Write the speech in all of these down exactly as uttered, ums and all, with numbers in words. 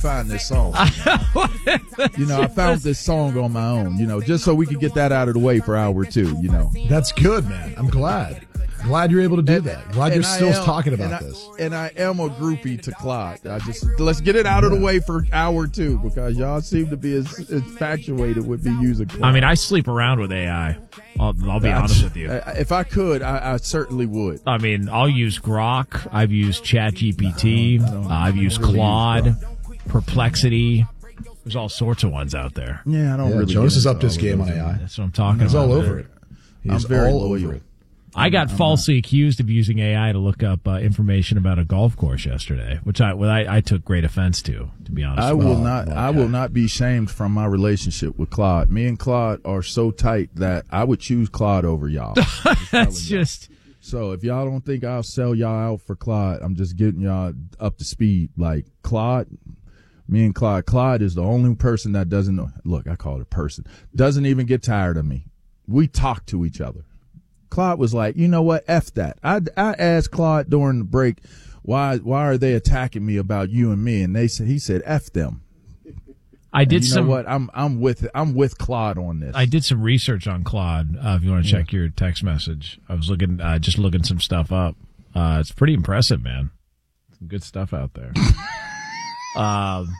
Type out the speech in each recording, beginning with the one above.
find this song. You know, I found this song on my own, you know, just so we could get that out of the way for hour two, you know. That's good, man. I'm glad. Glad you're able to do and, that. Glad you're still am, talking about and this. I, and I am a groupie to Clyde. I just let's get it out of the way for hour two because y'all seem to be as infatuated with me using Clyde. I mean, I sleep around with A I. I'll, I'll be That's, honest with you. If I could, I, I certainly would. I mean, I'll use Grok. I've used ChatGPT. Uh, I've used really Claude, use Perplexity. There's all sorts of ones out there. Yeah, I don't yeah, really. Jonas is into up to his all of game those. on A I. That's what I'm talking He's about. all over it. He's I'm very all loyal. over it. I got I'm falsely accused of using A I to look up uh, information about a golf course yesterday, which I, well, I I took great offense to, to be honest. I with will you. not. okay. I will not be shamed from my relationship with Claude. Me and Claude are so tight that I would choose Claude over y'all. That's just. So if y'all don't think I'll sell y'all out for Claude, I'm just getting y'all up to speed. Like Claude, me and Claude. Claude is the only person that doesn't know. Look, I call it a person. Doesn't even get tired of me. We talk to each other. Claude was like, you know what? F that. I, I asked Claude during the break, why why are they attacking me about you and me? And they said he said F them. I did and you some. know what? I'm I'm with I'm with Claude on this. I did some research on Claude. Uh, if you want to check your text message, I was looking, uh, just looking some stuff up. Uh, it's pretty impressive, man. Some good stuff out there. um.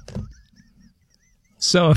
So,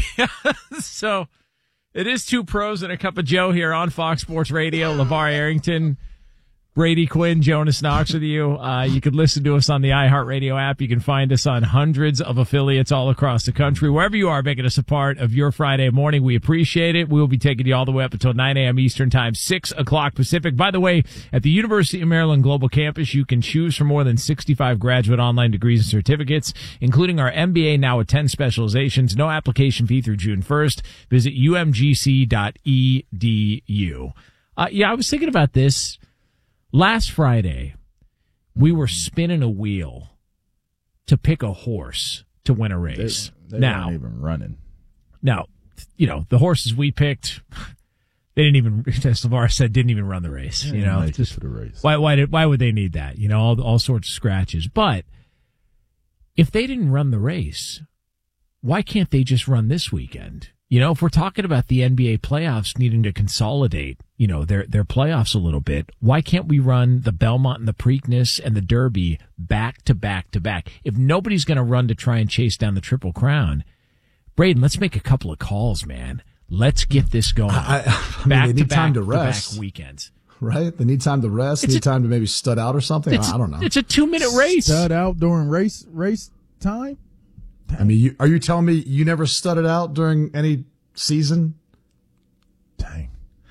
so. It is Two Pros and a Cup of Joe here on Fox Sports Radio. LeVar Arrington, Brady Quinn, Jonas Knox with you. Uh, you can listen to us on the iHeartRadio app. You can find us on hundreds of affiliates all across the country. Wherever you are, making us a part of your Friday morning, we appreciate it. We will be taking you all the way up until nine a.m. Eastern Time, six o'clock Pacific. By the way, at the University of Maryland Global Campus, you can choose from more than sixty-five graduate online degrees and certificates, including our M B A now with ten specializations. No application fee through June first. Visit u m g c dot e d u. Uh, yeah, I was thinking about this. Last Friday, we were spinning a wheel to pick a horse to win a race. They, they now, weren't even running. Now, you know, the horses we picked, they didn't even, as LeVar said, didn't even run the race. You know, Make just for the race. why, why did, why would they need that? You know, all, all sorts of scratches. But if they didn't run the race, why can't they just run this weekend? You know, if we're talking about the N B A playoffs needing to consolidate, you know, their their playoffs a little bit, why can't we run the Belmont and the Preakness and the Derby back to back to back? If nobody's going to run to try and chase down the Triple Crown, Braden, let's make a couple of calls, man. Let's get this going. I, I mean, back they to need back time to to rest. back weekends. Right? They need time to rest. They It's need a- time to maybe stud out or something. It's, I don't know. It's a two minute race. Stud out during race race time? I mean, you, are you telling me you never studded out during any season? Dang.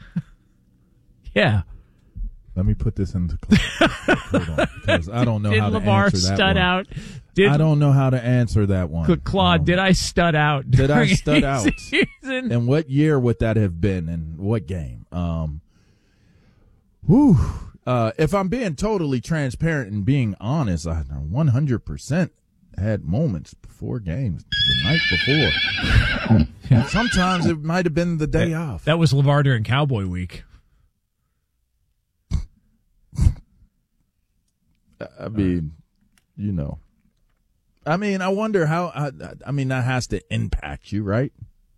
Yeah. Let me put this into hold on, because I don't know Did how to LeVar answer that stud one. out? Did I don't know how to answer that one. Good Claude, Um, did I stud out? Did I during stud any out? season? And what year would that have been, and what game? Um, whew. Uh, if I'm being totally transparent and being honest, I one hundred percent had moments before games, the night before. Sometimes it might have been the day off. That was LeVar during Cowboy Week. I mean, you know. I mean, I wonder how. I, I mean, that has to impact you, right?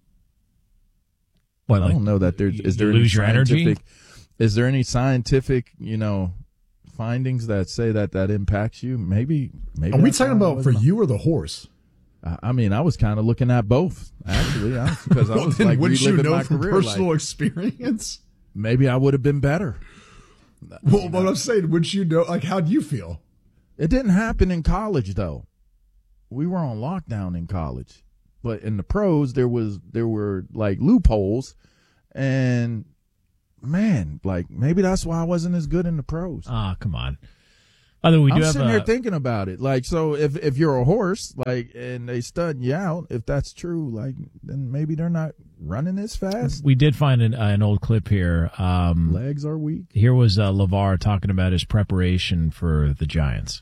What, I like, don't know that there's. you- Is there you any lose your energy? scientific? Is there any scientific, you know, findings that say that that impacts you? Maybe. Maybe. Are we that's talking why I about for wasn't- you or the horse? I I mean, I was kind of looking at both, actually, honestly, because I Well, was then like wouldn't you reliving know my from career. personal Like, experience? maybe I would have been better. Well, what I'm saying, wouldn't you know? Like, how do you feel? It didn't happen in college, though. We were on lockdown in college, but in the pros, there was there were like loopholes, and man, like maybe that's why I wasn't as good in the pros. Ah, come on. By the way, we do I'm have sitting a, here thinking about it. Like, so if if you're a horse, like, and they stud you out, if that's true, like, then maybe they're not running as fast. we did find an, uh, an old clip here. Um, Legs are weak. here was uh, LeVar talking about his preparation for the Giants.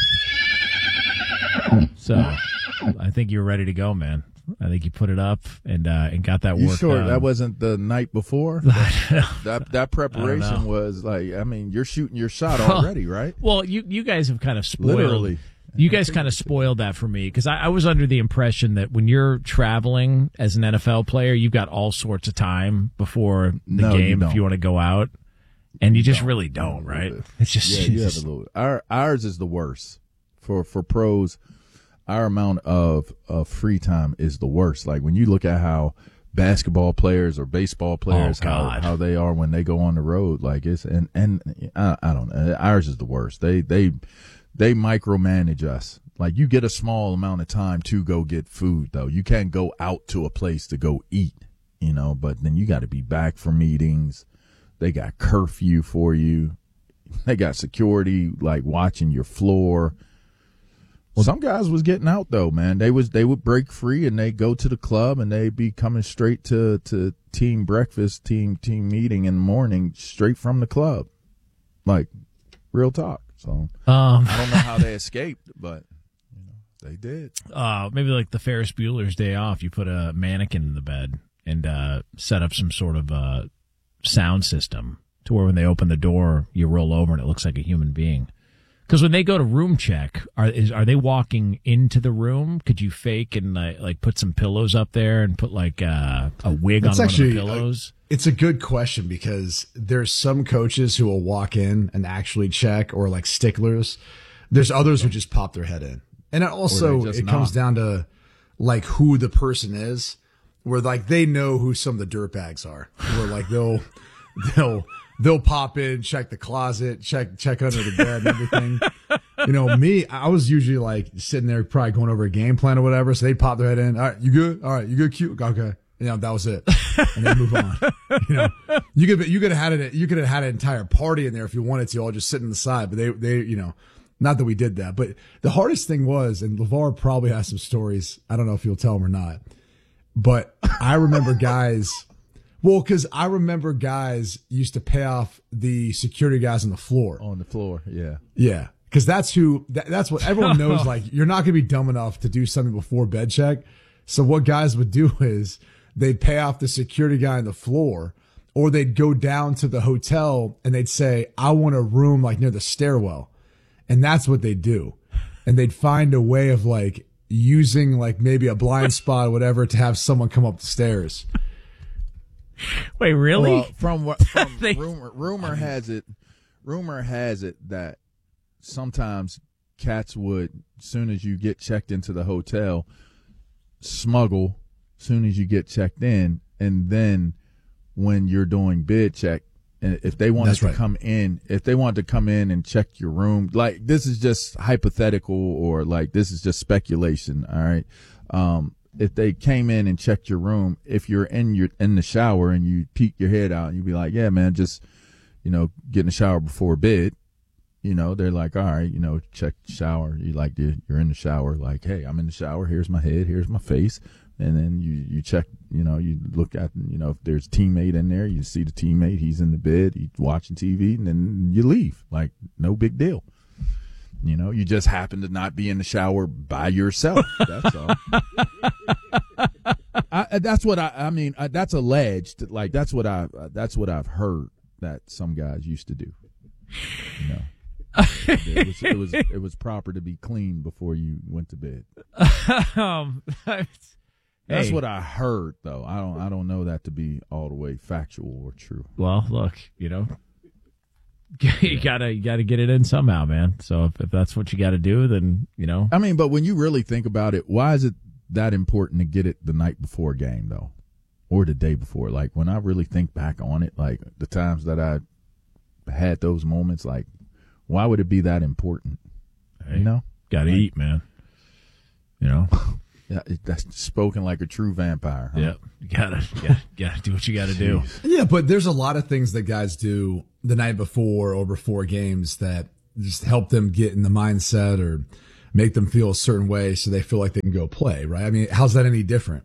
So I think you're ready to go, man. I think you put it up and uh, and got that You work sure done. that wasn't the night before? that that preparation know. was like, I mean, you're shooting your shot already, right? Well, you you guys have kind of spoiled. Literally. You guys kind of spoiled that for me because I, I was under the impression that when you're traveling as an N F L player, you've got all sorts of time before the No, game you if you want to go out, and you just don't. really don't, A right? little bit. It's just, Yeah, you have just- a little. Our ours is the worst for for pros. Our amount of of free time is the worst. Like when you look at how basketball players or baseball players Oh, how God. how they are when they go on the road, like it's and and I, I don't know. Ours is the worst. They they they micromanage us. Like you get a small amount of time to go get food though. You can't go out to a place to go eat, you know. But then you got to be back for meetings. They got curfew for you. They got security like watching your floor. Well, some guys was getting out though, man. They was they would break free and they go to the club and they be coming straight to, to team breakfast, team team meeting in the morning, straight from the club, like real talk. So um, I don't know how they escaped, but you know, they did. uh, maybe like the Ferris Bueller's Day Off. You put a mannequin in the bed and uh, set up some sort of uh, sound system to where when they open the door, you roll over and it looks like a human being. Because when they go to room check, are is are they walking into the room? Could you fake and uh, like put some pillows up there and put like uh, a wig That's on actually one of the pillows? A, it's a good question because there's some coaches who will walk in and actually check or like sticklers. There's others who just pop their head in, and it also Or they just it comes knock. down to like who the person is, where like they know who some of the dirtbags are. Where like they'll they'll. They'll pop in, check the closet, check check under the bed and everything. You know, me, I was usually like sitting there probably going over a game plan or whatever. So they'd pop their head in. All right, you good? All right, you good, cute? Okay. You know, that was it. And then move on. You know, you could you could have had it you could have had an entire party in there if you wanted to, all just sitting on the side. But they they, you know, not that we did that. But the hardest thing was, and LeVar probably has some stories. I don't know if you'll tell them or not. But I remember guys Well, because I remember guys used to pay off the security guys on the floor. On the floor, yeah. Yeah, because that's who. That, that's what everyone knows. Like, you're not going to be dumb enough to do something before bed check. So what guys would do is they'd pay off the security guy on the floor, or they'd go down to the hotel and they'd say, "I want a room like near the stairwell," and that's what they'd do. And they'd find a way of like using like maybe a blind spot or whatever to have someone come up the stairs. Wait, really? Well, from what from They- rumor rumor has it rumor has it that sometimes cats would, as soon as you get checked into the hotel, smuggle as soon as you get checked in, and then when you're doing bid check, and if they wanted That's to right. come in, if they wanted to come in and check your room, like this is just hypothetical or like this is just speculation, all right? Um, if they came in and checked your room, if you're in your in the shower and you peek your head out and you be like, yeah, man, just, you know, get in the shower before bed, you know, they're like, all right, you know, check the shower. You like to, you're in the shower, like, hey, I'm in the shower. Here's my head. Here's my face. And then you, you check, you know, you look at, you know, if there's a teammate in there, you see the teammate, he's in the bed, he's watching T V, and then you leave. Like, no big deal. You know, you just happen to not be in the shower by yourself. That's all. I, that's what I, I mean, I, that's alleged. Like, that's what I, that's what I've heard that some guys used to do. You know, it was, it was, it was proper to be clean before you went to bed. um, that's, That's hey, what I heard, though. I don't, I don't know that to be all the way factual or true. Well, look, you know, you gotta you gotta get it in somehow, man. So if, if that's what you got to do, then you know. I mean, but when you really think about it, why is it that important to get it the night before a game, though, or the day before? Like, when I really think back on it, like the times that I had those moments, like, why would it be that important? Hey, You know, got to like- eat, man. You know. yeah, it, that's spoken like a true vampire. Huh? Yeah, you gotta, you gotta, you gotta do what you gotta do. Yeah, but there's a lot of things that guys do the night before or before games that just help them get in the mindset or make them feel a certain way so they feel like they can go play, right? I mean, how's that any different?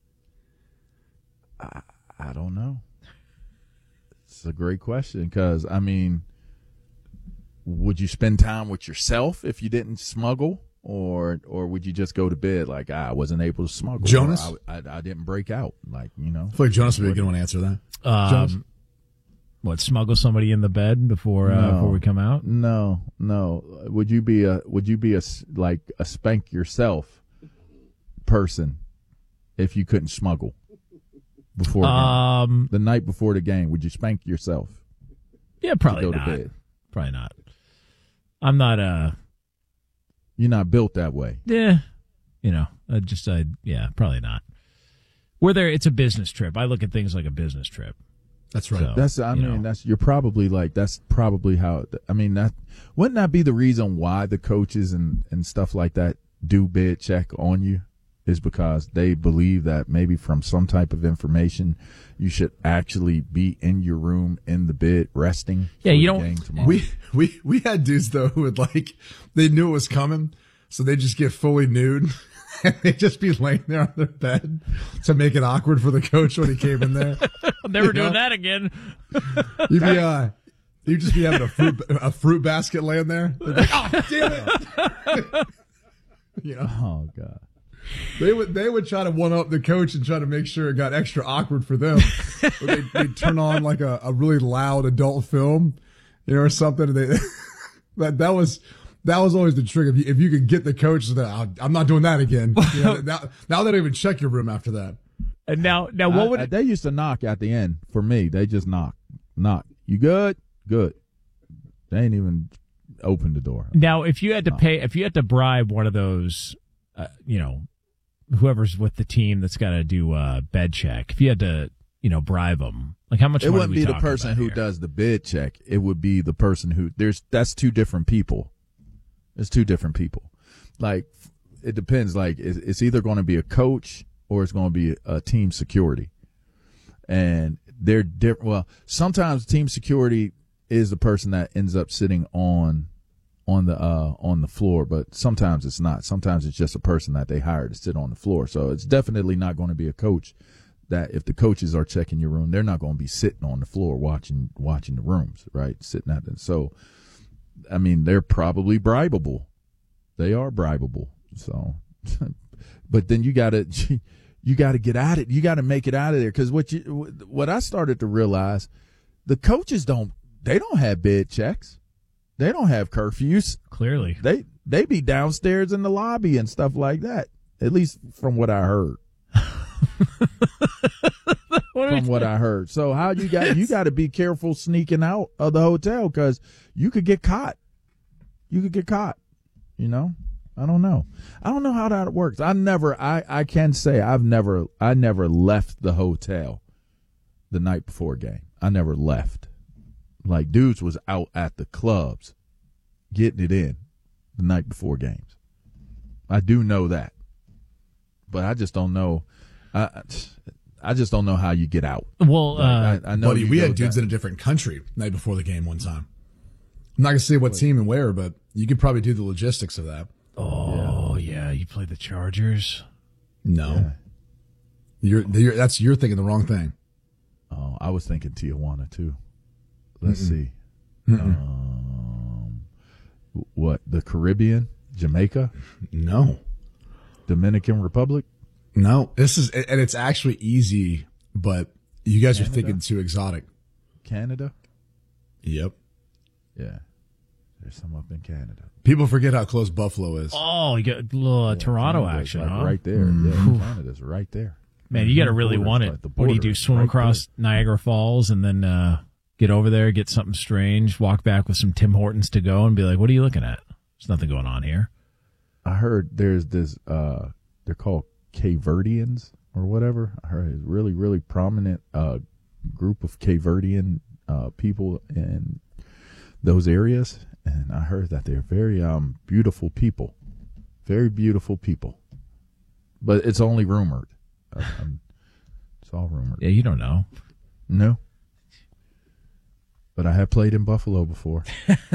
I, I don't know. It's a great question because, I mean, would you spend time with yourself if you didn't smuggle? Or or would you just go to bed like, ah, I wasn't able to smuggle? Jonas? Or I, I, I didn't break out. Like, you know. I feel like Jonas would be a good one to answer that. Um, What, smuggle somebody in the bed before uh, No. before we come out? No, no. Would you be a would you be a s- like a spank yourself person if you couldn't smuggle before a game? Um, the night before the game? Would you spank yourself? yeah, to probably go not. to bed? Probably not. I'm not. Uh, You're not built that way. yeah, you know, I just I yeah, probably not. We're there. It's a business trip. I look at things like a business trip. That's right. So, That's I you mean know. that's you're probably like that's probably how I mean that wouldn't that be the reason why the coaches and and stuff like that do bid check on you is because they believe that maybe from some type of information you should actually be in your room in the bed resting. Yeah, for you the don't- game tomorrow. We we we had dudes though who would like they knew it was coming, so they just get fully nude and they just be laying there on their bed to make it awkward for the coach when he came in there. I'm never You doing know? that again. You'd be uh, you'd just be having a fruit a fruit basket laying there. They'd be like, oh damn it! You know, oh god. they would they would try to one up the coach and try to make sure it got extra awkward for them. Or they'd, they'd turn on like a, a really loud adult film, you know, or something. And they that that was. That was always the trick. If you, if you could get the coach to that, "Oh, I'm not doing that again. You know, now, now they don't even check your room after that. And now, now, what I- would I- it, they used to knock at the end for me? They just knock, knock. You good? Good. They ain't even open the door. now if you had to pay, if you had to bribe one of those, uh, you know, whoever's with the team that's got to do uh, bed check, if you had to, you know, bribe them, like how much? It money wouldn't we be the talking person about who here? does the bid check. It would be the person who there's that's two different people. It's two different people. Like it depends. Like it's, it's either going to be a coach or it's going to be a team security, and they're different. Well, sometimes team security is the person that ends up sitting on on the uh on the floor, but sometimes it's not. Sometimes it's just a person that they hire to sit on the floor. So it's definitely not going to be a coach. That if the coaches are checking your room, they're not going to be sitting on the floor watching watching the rooms, right? Sitting at them. So, I mean, they're probably bribable. They are bribable. So, but then you gotta you gotta get out it. You gotta make it out of there because what you what I started to realize, the coaches don't they don't have bed checks, they don't have curfews. Clearly, They they be downstairs in the lobby and stuff like that. At least from what I heard. From what I heard. So how you got you got to be careful sneaking out of the hotel because you could get caught. You could get caught. You know, I don't know. I don't know how that works. I never. I I can say I've never. I never left the hotel the night before a game. I never left. Like dudes was out at the clubs getting it in the night before games. I do know that, but I just don't know. I I just don't know how you get out. well, uh, Like, I, I know Buddy, you we go had dudes down- in a different country night before the game one time. I'm not gonna say what team and where, but you could probably do the logistics of that. oh yeah. you played the Chargers. No, you're, you're that's you're thinking the wrong thing. Oh, I was thinking Tijuana too. Let's see. Um, what the Caribbean, Jamaica, No, Dominican Republic. no. This is and it's actually easy, but you guys are Canada? thinking too exotic. Canada? Yep. Yeah. There's some up in Canada. People forget how close Buffalo is. Oh, you got a little uh, Toronto Canada's action, like huh? right there. Yeah, Canada's right there. Man, you got to really Borders, want it. like the What do you do? borders Swim right across Niagara Falls and then uh, get over there, get something strange, walk back with some Tim Hortons to go, and be like, "What are you looking at? There's nothing going on here." I heard there's this, uh, they're called Cape Verdeans or whatever. I heard a really, really prominent uh, group of Cape Verdean uh, people in those areas. And I heard that they're very um, beautiful people. Very beautiful people. But it's only rumored. Uh, um, it's all rumored. Yeah, you don't know. No. But I have played in Buffalo before.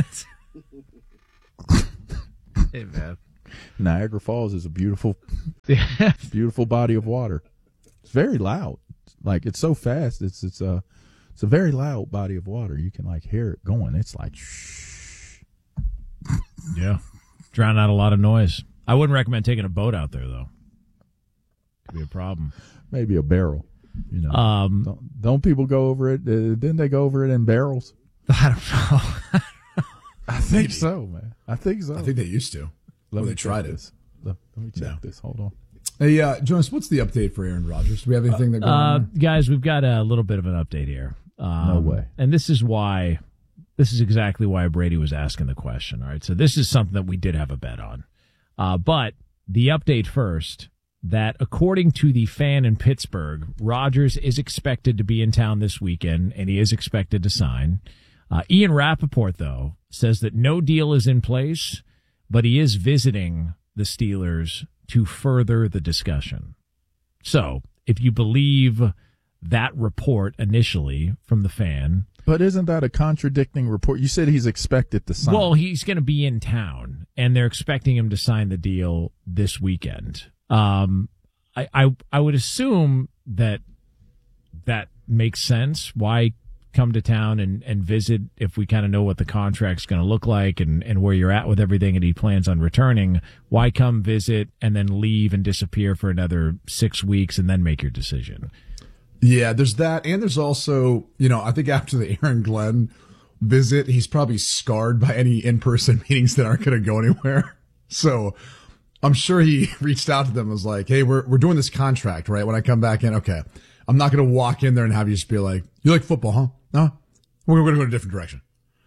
Hey, man. Niagara Falls is a beautiful, beautiful body of water. It's very loud. Like it's so fast. It's it's a it's a very loud body of water. You can like hear it going. It's like shh. Yeah, drown out a lot of noise. I wouldn't recommend taking a boat out there though. Could be a problem. Maybe a barrel. You know, Um, don't, don't people go over it? Uh, didn't they go over it in barrels? I don't know. I think so, man. I think so. I think they used to. Let Well, me they tried check it. this. Let, let me check No. this. Hold on. Hey, uh, Jonas, what's the update for Aaron Rodgers? Do we have anything that going Uh, on? guys, we've got a little bit of an update here. Um, No way. And this is why, this is exactly why Brady was asking the question. All right. So this is something that we did have a bet on. Uh, but the update first, that according to the fan in Pittsburgh, Rodgers is expected to be in town this weekend, and he is expected to sign. Uh, Ian Rappaport, though, says that no deal is in place, but he is visiting the Steelers to further the discussion. So, if you believe that report initially from the fan, But isn't that a contradicting report? You said he's expected to sign. well, he's going to be in town, and they're expecting him to sign the deal this weekend. Um, I, I I would assume that that makes sense. Why come to town and, and visit if we kind of know what the contract's going to look like and, and where you're at with everything and he plans on returning? Why come visit and then leave and disappear for another six weeks and then make your decision? Yeah, there's that. And there's also, you know, I think after the Aaron Glenn visit, he's probably scarred by any in-person meetings that aren't going to go anywhere. So I'm sure he reached out to them and was like, hey, we're, we're doing this contract, right? When I come back in, okay, I'm not going to walk in there and have you just be like, you like football, huh? No, we're going to go in a different direction.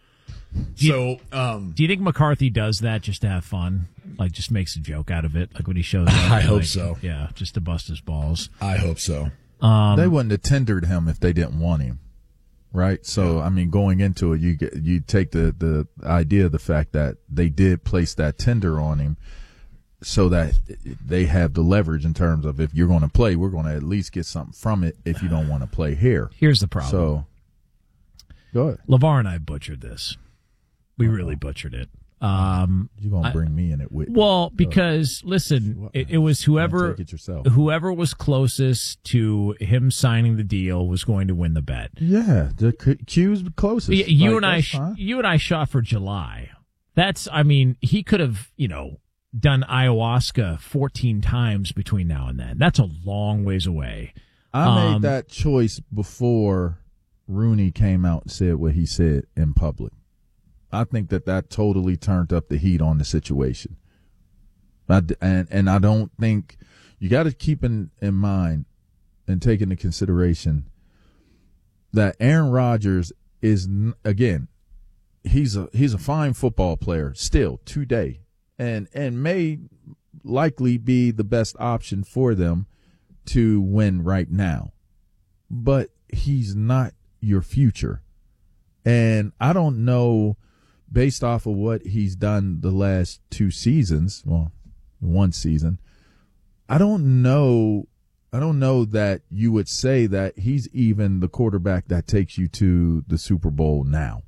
So, um, Do you think McCarthy does that just to have fun? Like, just makes a joke out of it? Like when he shows up? I hope like, so. Yeah, just to bust his balls. I hope so. Um, they wouldn't have tendered him if they didn't want him, right? So, I mean, going into it, you get, you take the, the idea of the fact that they did place that tender on him so that they have the leverage in terms of if you're going to play, we're going to at least get something from it if you don't want to play here. Here's the problem. So, go ahead. LeVar and I butchered this. We really butchered it. Um, You're going I- to bring me in it with well, because listen, it, it was whoever Take it yourself. whoever was closest to him signing the deal was going to win the bet. Yeah, the Q- Q's closest. Y- You Like, and I, that's sh- fine. you and I shot for July. That's, I mean, he could have, you know, done ayahuasca fourteen times between now and then. That's a long ways away. I Um, made that choice before Rooney came out and said what he said in public. I think that that totally turned up the heat on the situation. I d and and I don't think you got to keep in, in mind and take into consideration that Aaron Rodgers is n- again he's a he's a fine football player still today and and may likely be the best option for them to win right now, but he's not your future. And I don't know, based off of what he's done the last two seasons, well, one season, I don't know, I don't know that you would say that he's even the quarterback that takes you to the Super Bowl now.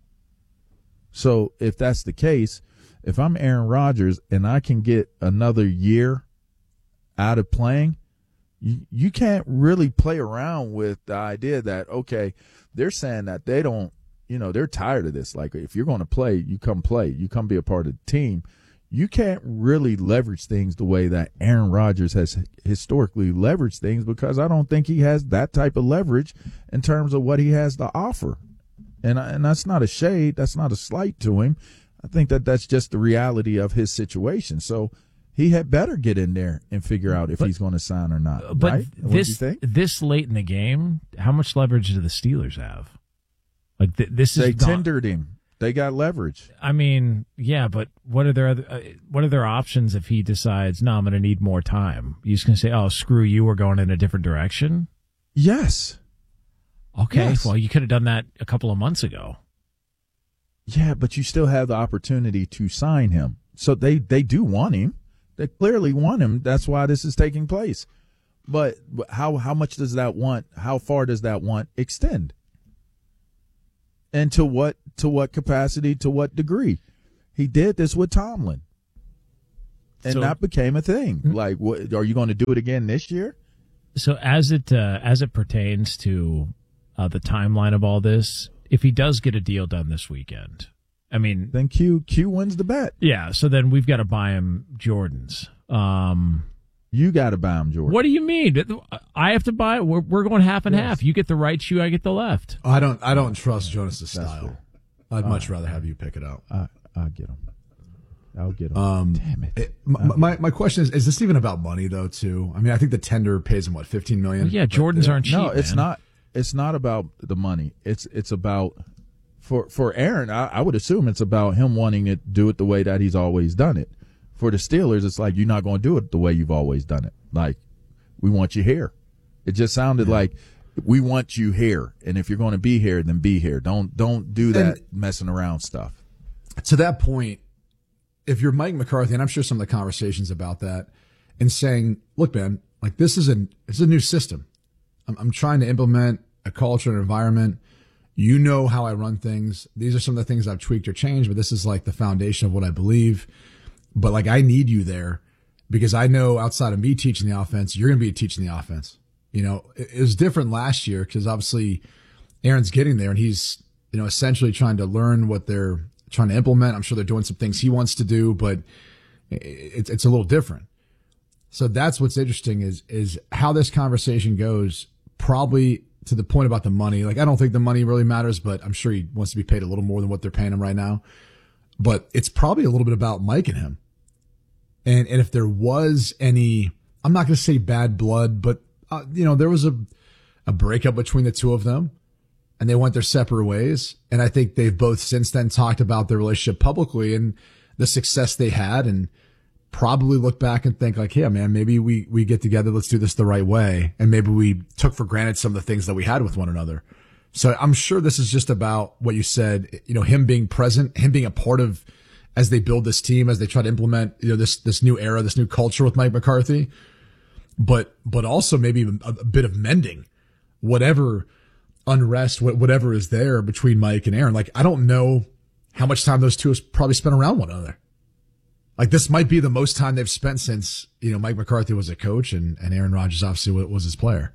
So if that's the case, if I'm Aaron Rodgers and I can get another year out of playing, you, you can't really play around with the idea that, okay, they're saying that they don't, you know, they're tired of this. Like, if you're going to play, you come play. You come be a part of the team. You can't really leverage things the way that Aaron Rodgers has historically leveraged things, because I don't think he has that type of leverage in terms of what he has to offer. And, and that's not a shade. That's not a slight to him. I think that that's just the reality of his situation. So he had better get in there and figure out if But- he's going to sign or not. But right? What do you this think? this late in the game, how much leverage do the Steelers have? Like th- this They is not- tendered him. They got leverage. I mean, yeah, but what are their other, uh, what are their options if he decides, no, I'm going to need more time? You just going to say, oh, screw you, we're going in a different direction? Yes. Okay, Yes. well, you could have done that a couple of months ago. Yeah, but you still have the opportunity to sign him. So they, they do want him. They clearly want him. That's why this is taking place. But how how much does that want? How far does that want extend? And to what to what capacity? To what degree? He did this with Tomlin, and So- that became a thing. Like, what are you going to do it again this year? So as it uh, as it pertains to uh, the timeline of all this, if he does get a deal done this weekend, I mean, Then Q Q wins the bet. yeah. So then we've got to buy him Jordans. Um, You got to buy him, Jordan. What do you mean? I have to buy it. We're, we're going half and yes. half. You get the right shoe, I get the left. I don't. I don't trust Jonas' style. I'd All much right. rather have you pick it out. I, I'll get him. I'll get him. Um, Damn it. it my, my my question is: is this even about money though? Too. I mean, I think the tender pays him what fifteen million. Well, yeah, Jordans aren't cheap. No, it's man. not. It's not about the money. It's it's about for for Aaron. I, I would assume it's about him wanting to do it the way that he's always done it. For the Steelers, it's like you're not going to do it the way you've always done it. Like, we want you here. It just sounded yeah. like we want you here, and if you're going to be here, then be here. Don't don't do that and messing around stuff. To that point, if you're Mike McCarthy, and I'm sure some of the conversations about that, and saying, "Look, man, like this is a it's a new system. I'm, I'm trying to implement a culture and environment. You know how I run things. These are some of the things I've tweaked or changed, but this is like the foundation of what I believe." But like, I need you there because I know outside of me teaching the offense, you're going to be teaching the offense. You know, it, it was different last year because obviously Aaron's getting there and he's, you know, essentially trying to learn what they're trying to implement. I'm sure they're doing some things he wants to do, but it, it's a little different. So that's what's interesting is, is how this conversation goes, probably to the point about the money. Like, I don't think the money really matters, but I'm sure he wants to be paid a little more than what they're paying him right now. But it's probably a little bit about Mike and him. And and if there was any, I'm not going to say bad blood, but, uh, you know, there was a, a breakup between the two of them and they went their separate ways. And I think they've both since then talked about their relationship publicly and the success they had and probably look back and think like, yeah, man, maybe we, we get together. Let's do this the right way. And maybe we took for granted some of the things that we had with one another. So I'm sure this is just about what you said, you know, him being present, him being a part of as they build this team, as they try to implement, you know, this, this new era, this new culture with Mike McCarthy, but, but also maybe a, a bit of mending, whatever unrest, whatever is there between Mike and Aaron. Like, I don't know how much time those two have probably spent around one another. Like, this might be the most time they've spent since, you know, Mike McCarthy was a coach and, and Aaron Rodgers obviously was his player.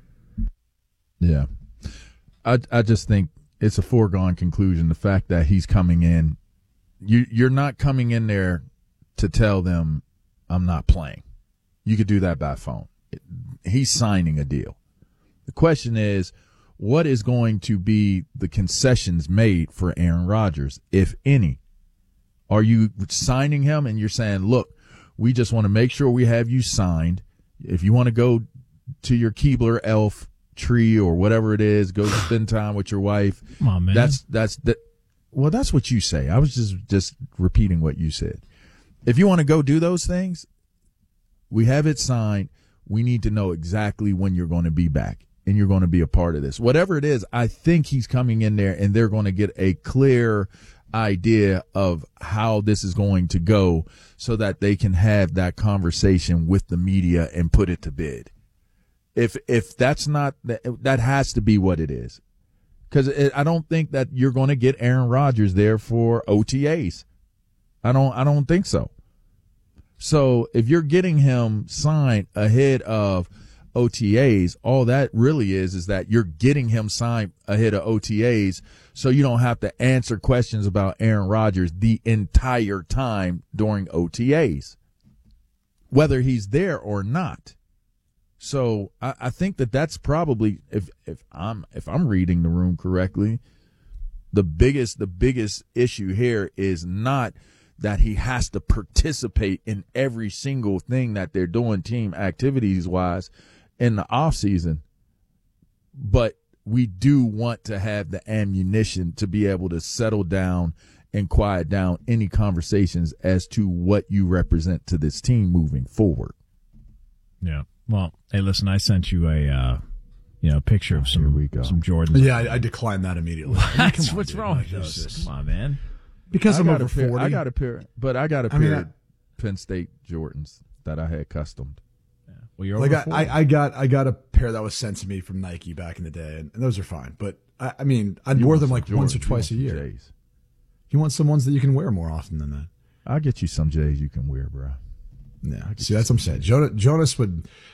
Yeah. I, I just think it's a foregone conclusion. The fact that he's coming in, you, you're not coming in there to tell them I'm not playing. You could do that by phone. He's signing a deal. The question is, what is going to be the concessions made for Aaron Rodgers, if any? Are you signing him and you're saying, look, we just want to make sure we have you signed. If you want to go to your Keebler elf tree or whatever it is, go spend time with your wife. Come on, man. That's, that's, that. Well, that's what you say. I was just, just repeating what you said. If you want to go do those things, we have it signed. We need to know exactly when you're going to be back and you're going to be a part of this. Whatever it is, I think he's coming in there and they're going to get a clear idea of how this is going to go so that they can have that conversation with the media and put it to bed. If, if that's not, that has to be what it is. Because I don't think that you're going to get Aaron Rodgers there for O T As. I don't. I don't think so. So if you're getting him signed ahead of O T As, all that really is is that you're getting him signed ahead of O T As, so you don't have to answer questions about Aaron Rodgers the entire time during O T As, whether he's there or not. So I, I think that that's probably, if if I'm if I'm reading the room correctly, the biggest the biggest issue here is not that he has to participate in every single thing that they're doing team activities wise in the off season, but we do want to have the ammunition to be able to settle down and quiet down any conversations as to what you represent to this team moving forward. Yeah. Well, hey, listen, I sent you a, uh, you know, picture of some, we go. some Jordans. Yeah, I, I declined that immediately. That's on, what's dude. wrong Like, with those. just, Come on, man. Because I I'm got over a pair, forty. I got a pair, but I got a pair I mean, I, of Penn State Jordans that I had customed. Yeah. Well, you're like over I, I, I got I got a pair that was sent to me from Nike back in the day, and, and those are fine. But I, I mean, I'd You wear want them some like once or Jordans, twice a you want year. some J's. You want some ones that you can wear more often than that. I'll get you some J's you can wear, bro. Yeah, see, that's what I'm saying. Jonas, Jonas would